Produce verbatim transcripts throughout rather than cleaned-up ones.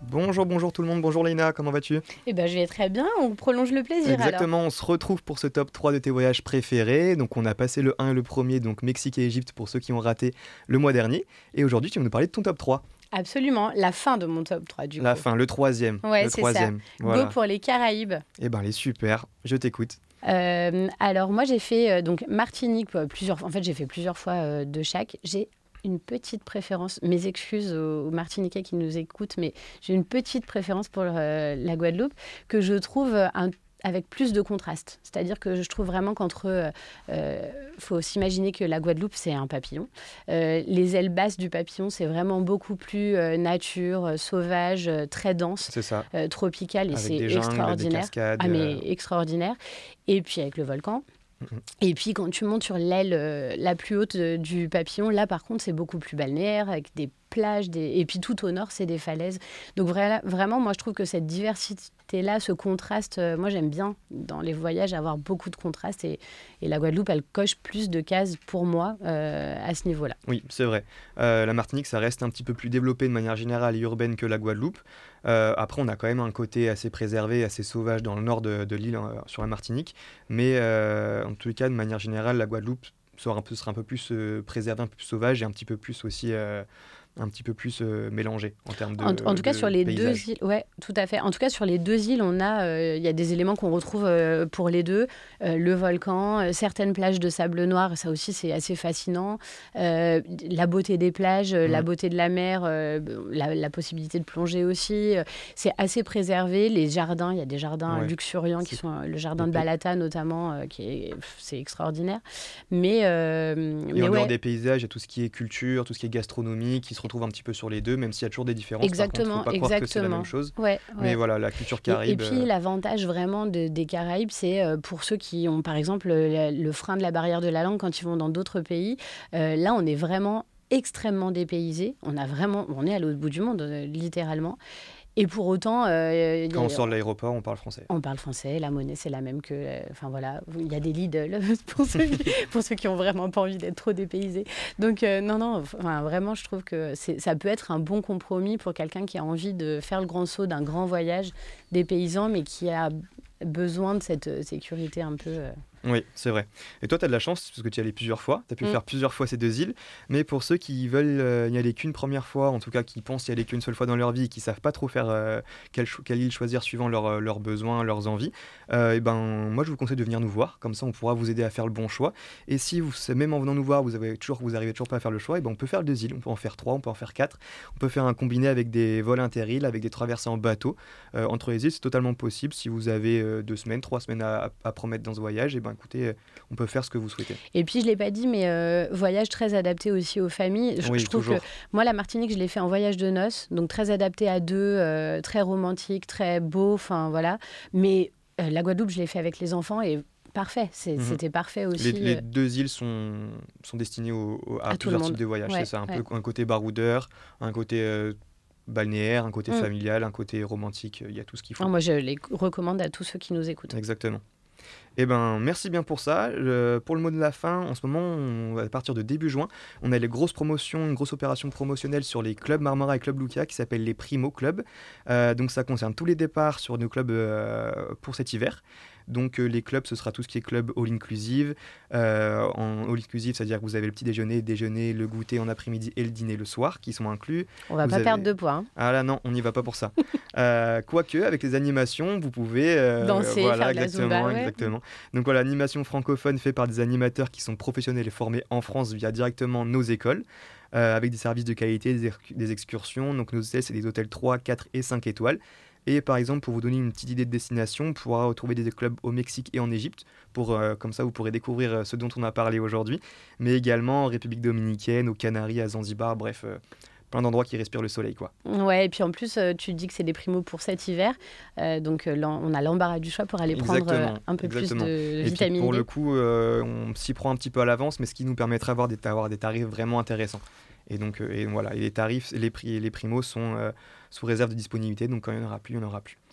Bonjour, bonjour tout le monde, bonjour Léna, comment vas-tu? Eh ben, je vais très bien, on prolonge le plaisir alors. Exactement, on se retrouve pour ce top trois de tes voyages préférés. Donc on a passé le un et le premier, donc Mexique et Égypte pour ceux qui ont raté le mois dernier. Et aujourd'hui tu vas nous parler de ton top trois. Absolument, la fin de mon top trois du La coup. fin, le troisième. Ouais, le c'est troisième. ça. Voilà. Go pour les Caraïbes. Eh ben, elle est super, je t'écoute. Euh, alors moi j'ai fait euh, donc Martinique euh, plusieurs en fait j'ai fait plusieurs fois euh, de chaque. J'ai une petite préférence, mes excuses aux, aux Martiniquais qui nous écoutent, mais j'ai une petite préférence pour euh, la Guadeloupe que je trouve un avec plus de contraste. C'est-à-dire que je trouve vraiment qu'entre... Il euh, faut s'imaginer que la Guadeloupe, c'est un papillon. Euh, les ailes basses du papillon, c'est vraiment beaucoup plus euh, nature, euh, sauvage, euh, très dense, C'est ça. euh, tropicale, et Avec c'est des jungles, des extraordinaire. cascades. Ah, mais euh, extraordinaire. Et puis avec le volcan. mhm. Et puis quand tu montes sur l'aile euh, la plus haute euh, du papillon, là par contre c'est beaucoup plus balnéaire avec des plages des... et puis tout au nord c'est des falaises. Donc vra- vraiment moi je trouve que cette diversité là, ce contraste, euh, moi j'aime bien dans les voyages avoir beaucoup de contraste et, et la Guadeloupe elle coche plus de cases pour moi euh, à ce niveau là. Oui, c'est vrai. Euh, la Martinique, ça reste un petit peu plus développé de manière générale et urbaine que la Guadeloupe. Euh, après, on a quand même un côté assez préservé, assez sauvage dans le nord de, de l'île, euh, sur la Martinique. Mais euh, en tout cas, de manière générale, la Guadeloupe sera un peu, sera un peu plus euh, préservée, un peu plus sauvage et un petit peu plus aussi... euh, un petit peu plus euh, mélangé en termes de, En, en tout cas, de sur les paysage. deux îles, ouais, tout à fait. En tout cas, sur les deux îles, on a, euh, il y a des éléments qu'on retrouve euh, pour les deux. Euh, le volcan, euh, certaines plages de sable noir, ça aussi, c'est assez fascinant. Euh, la beauté des plages, euh, Mmh. la beauté de la mer, euh, la, la possibilité de plonger aussi. Euh, c'est assez préservé. Les jardins, il y a des jardins Ouais, luxuriants qui c'est sont euh, le jardin de épais. Balata notamment, euh, qui est, pff, c'est extraordinaire. Mais, euh, Et mais en dehors ouais. des paysages, il y a tout ce qui est culture, tout ce qui est gastronomie, qui se retrouve un petit peu sur les deux, même s'il y a toujours des différences. Par contre, il ne faut Exactement, pas croire que c'est la même exactement. chose. Ouais, Mais ouais. voilà, la culture Et, et caraïbe, puis euh, l'avantage vraiment de- des Caraïbes, c'est euh, pour ceux qui ont par exemple le, le frein de la barrière de la langue quand ils vont dans d'autres pays. Euh, là, on est vraiment extrêmement dépaysé. On a vraiment, on est à l'autre bout du monde, euh, littéralement. Et pour autant, euh, y quand on a- sort de l'aéroport, on parle français. on parle français, la monnaie c'est la même que, euh, enfin voilà, il y a des Lidl pour ceux qui, pour ceux qui ont vraiment pas envie d'être trop dépaysés. Donc euh, non non, enfin vraiment je trouve que c'est, ça peut être un bon compromis pour quelqu'un qui a envie de faire le grand saut d'un grand voyage dépaysant, mais qui a besoin de cette euh, sécurité un peu. euh, Oui, c'est vrai. Et toi, tu as de la chance parce que tu y allais plusieurs fois. Tu as pu Mm. faire plusieurs fois ces deux îles. Mais pour ceux qui veulent euh, n'y aller qu'une première fois, en tout cas qui pensent y aller qu'une seule fois dans leur vie et qui savent pas trop faire euh, quelle, cho- quelle île choisir suivant leurs euh, leurs besoins, leurs envies, euh, et ben, moi, je vous conseille de venir nous voir. Comme ça, on pourra vous aider à faire le bon choix. Et si vous, même en venant nous voir, vous avez toujours, vous arrivez toujours pas à faire le choix, et ben, on peut faire deux îles. On peut en faire trois, on peut en faire quatre. On peut faire un combiné avec des vols inter-îles, avec des traversées en bateau. Euh, entre les îles, c'est totalement possible. Si vous avez euh, deux semaines, trois semaines à, à, à promettre dans ce voyage, et ben, écoutez, euh, on peut faire ce que vous souhaitez. Et puis je l'ai pas dit, mais euh, voyage très adapté aussi aux familles. Je, Oui, je trouve toujours. que moi la Martinique, je l'ai fait en voyage de noces, donc très adapté à deux, euh, très romantique, très beau, enfin voilà. Mais euh, la Guadeloupe, je l'ai fait avec les enfants et parfait, c'est- Mhm. c'était parfait Les, aussi les euh, deux îles sont, sont destinées au- au- à, à tout le plusieurs types monde. de voyages. C'est Ouais, ça, un ouais. peu un côté baroudeur, un côté euh, balnéaire, un côté Mm. familial, un côté romantique. Il y a tout ce qu'il Ah, faut. moi, je les recommande à tous ceux qui nous écoutent. Exactement. Eh ben, merci bien pour ça. Euh, pour le mot de la fin, en ce moment, on va partir de début juin. On a les grosses promotions, une grosse opération promotionnelle sur les clubs Marmara et Club Luca qui s'appelle les Primo Clubs. Euh, donc ça concerne tous les départs sur nos clubs euh, pour cet hiver. Donc euh, les clubs, ce sera tout ce qui est club all inclusive. Euh, en all inclusive, c'est-à-dire que vous avez le petit déjeuner, le déjeuner, le goûter en après-midi et le dîner le soir qui sont inclus. On va Vous pas avez- perdre de poids. Hein. Ah là non, on n'y va pas pour ça. Euh, quoique, avec les animations, vous pouvez... euh, Danser, voilà, faire de la exactement, Zumba, ouais. exactement. Donc voilà, l'animation francophone faite par des animateurs qui sont professionnels et formés en France via directement nos écoles, euh, avec des services de qualité, des, erc- des excursions. Donc nos hôtels, c'est des hôtels trois, quatre et cinq étoiles. Et par exemple, pour vous donner une petite idée de destination, on pourra retrouver des clubs au Mexique et en Égypte. Pour, euh, comme ça, vous pourrez découvrir euh, ce dont on a parlé aujourd'hui. Mais également en République dominicaine, aux Canaries, à Zanzibar, bref, euh, plein d'endroits qui respirent le soleil, quoi. Ouais, et puis en plus, euh, tu dis que c'est des primos pour cet hiver. Euh, donc, euh, l'en- on a l'embarras du choix pour aller prendre euh, Exactement, un peu exactement. plus de Et puis vitamine pour D. le coup, euh, on s'y prend un petit peu à l'avance, mais ce qui nous permettra d'avoir des, d'avoir des tarifs vraiment intéressants. Et donc, euh, et voilà, et les tarifs, les prix, les primos sont euh, sous réserve de disponibilité, donc quand il n'y en aura plus, il n'y en aura plus.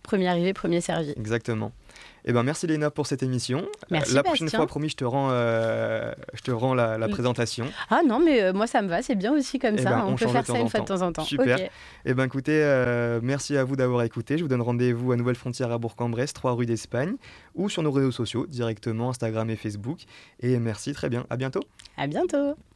premier arrivé, premier servi. Exactement. Eh ben, merci Léna pour cette émission. Merci, la prochaine Bastien. fois, promis, je te rends, euh, je te rends la, la présentation. Ah non, mais euh, moi ça me va, c'est bien aussi comme Eh ça. ben, hein, on on peut change faire de ça temps une en fois de temps. temps en temps. Super. Ok. Eh ben, écoutez, euh, merci à vous d'avoir écouté. Je vous donne rendez-vous à Nouvelle Frontière à Bourg-en-Bresse, trois rue d'Espagne, ou sur nos réseaux sociaux, directement Instagram et Facebook. Et merci, très bien. À bientôt. À bientôt.